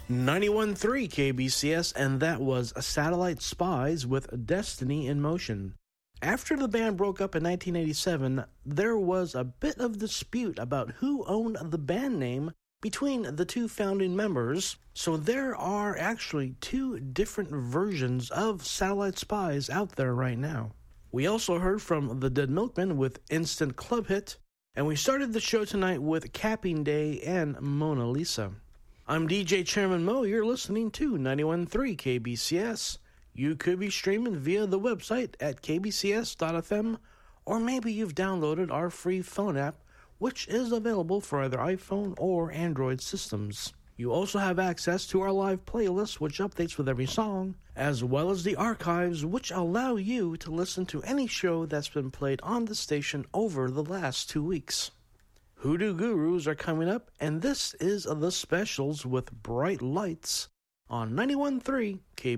91.3 KBCS, and that was Satellite Spies with Destiny in Motion. After the band broke up in 1987, there was a bit of dispute about who owned the band name between the two founding members, so there are actually two different versions of Satellite Spies out there right now. We also heard from the Dead Milkmen with Instant Club Hit, and we started the show tonight with Capping Day and Mona Lisa. I'm DJ Chairman Mo. You're listening to 91.3 KBCS. You could be streaming via the website at kbcs.fm, or maybe you've downloaded our free phone app, which is available for either iPhone or Android systems. You also have access to our live playlist, which updates with every song, as well as the archives, which allow you to listen to any show that's been played on the station over the last 2 weeks. Hoodoo Gurus are coming up, and this is The Specials with Bright Lights on 91.3 KBCS.